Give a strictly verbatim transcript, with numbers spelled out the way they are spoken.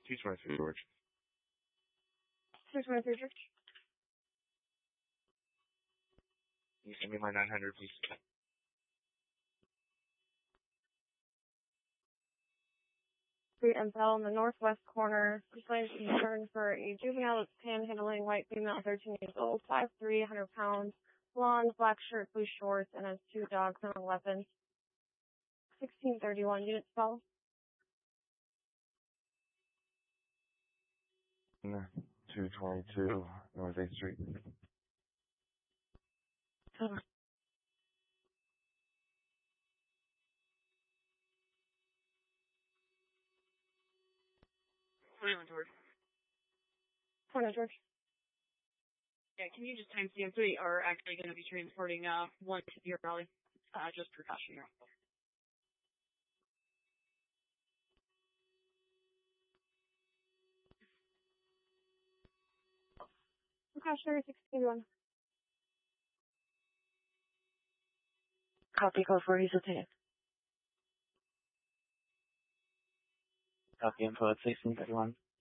two twenty-three, George. two twenty-three, George. You send me my nine hundred, please. Street and Bell in the northwest corner. Complaint concern for a juvenile that's panhandling, white female, thirteen years old, five three, one hundred pounds, blonde, black shirt, blue shorts, and has two dogs and a weapon. sixteen thirty-one, unit spell. two twenty-two, North eighth Street. Huh. twenty-one, George. twenty, George. Yeah, can you just timestamp we are actually going to be transporting uh one to your rally? Uh, just precaution here. Precautionary sixteen one. Copy, code for Hazelton. Copy info at sixteen thirty-one.